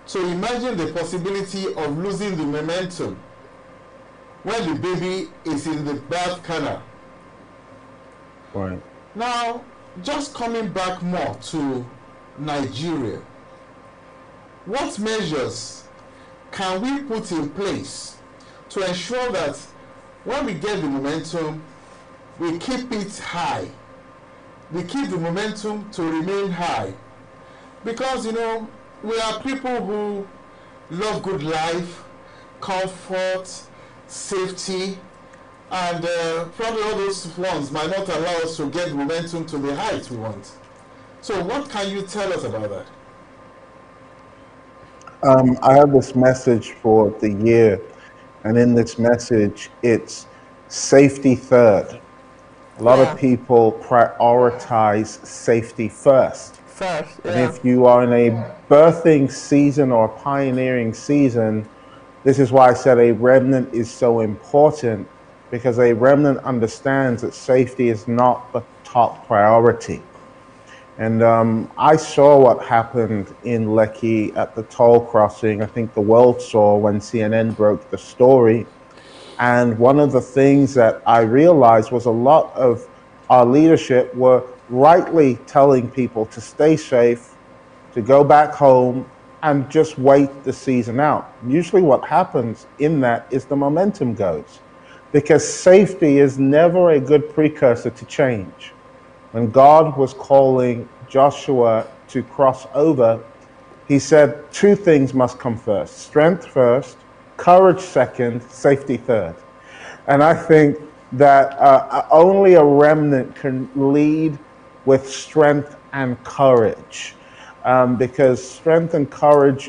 So imagine the possibility of losing the momentum when the baby is in the birth canal. Right. Now, just coming back more to Nigeria, what measures can we put in place to ensure that when we get the momentum, we keep it high? We keep the momentum to remain high. Because, we are people who love good life, comfort, safety, and probably all those ones might not allow us to get momentum to the height we want. So what can you tell us about that? I have this message for the year, and in this message, it's safety third. A lot of Yeah. people prioritize safety first. First, And yeah. if you are in a birthing season or a pioneering season, this is why I said a remnant is so important, because a remnant understands that safety is not the top priority. And I saw what happened in Lekki at the toll crossing. I think the world saw when CNN broke the story. And one of the things that I realized was a lot of our leadership were rightly telling people to stay safe, to go back home, and just wait the season out. Usually what happens in that is the momentum goes, because safety is never a good precursor to change. When God was calling Joshua to cross over, he said two things must come first: strength first, courage second, safety third. And I think that only a remnant can lead with strength and courage, because strength and courage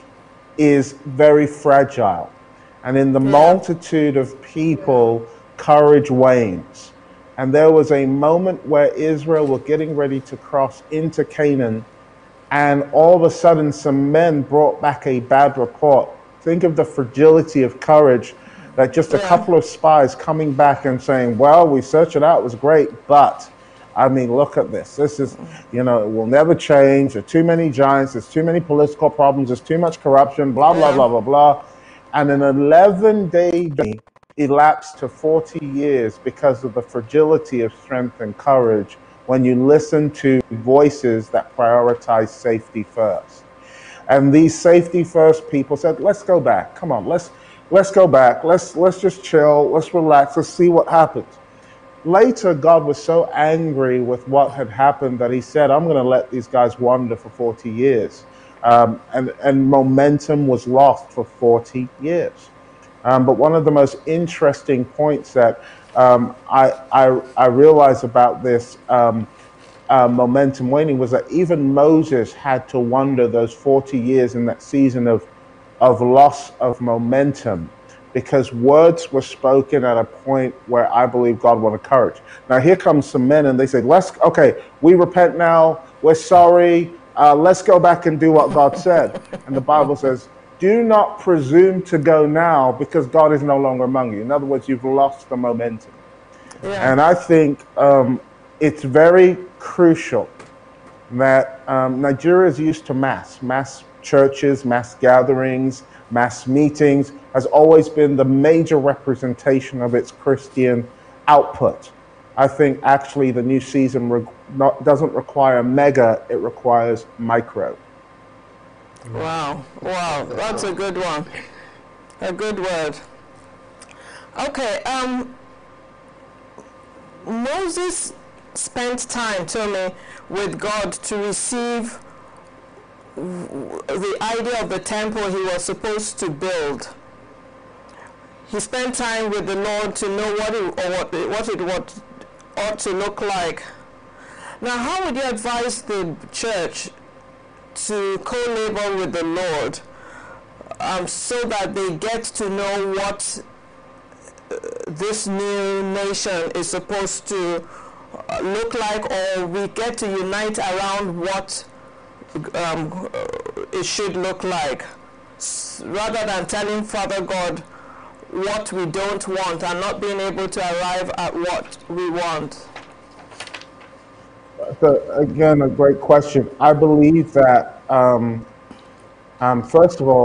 is very fragile. And in the Yeah. multitude of people, courage wanes. And there was a moment where Israel were getting ready to cross into Canaan, and all of a sudden some men brought back a bad report. Think of the fragility of courage, that just a Yeah. couple of spies coming back and saying, well, we searched it out, it was great, but I mean, look at this. This is, it will never change. There are too many giants. There's too many political problems. There's too much corruption, blah, blah, Yeah. blah, blah, blah. And an 11-day journey elapsed to 40 years because of the fragility of strength and courage when you listen to voices that prioritize safety first. And these safety first people said, let's go back. Come on, let's go back. Let's just chill. Let's relax. Let's see what happens. Later, God was so angry with what had happened that he said, I'm going to let these guys wander for 40 years. And momentum was lost for 40 years. But one of the most interesting points that I realized about this momentum waning was that even Moses had to wander those 40 years in that season of loss of momentum, because words were spoken at a point where I believe God wanted courage. Now here comes some men and they say, we repent now, we're sorry, let's go back and do what God said. And the Bible says, do not presume to go now, because God is no longer among you. In other words, you've lost the momentum. Yeah. And I think it's very crucial that Nigeria is used to mass churches, mass gatherings, mass meetings, has always been the major representation of its Christian output. I think actually the new season doesn't require mega, it requires micro. Wow. Wow. That's a good one. A good word. Okay. Moses spent time, tell me, with God to receive the idea of the temple he was supposed to build. He spent time with the Lord to know what it ought to look like. Now, how would you advise the church to co-labor with the Lord, so that they get to know what this new nation is supposed to look like, or we get to unite around what it should look like, rather than telling Father God what we don't want and not being able to arrive at what we want? So again, a great question. I believe that first of all,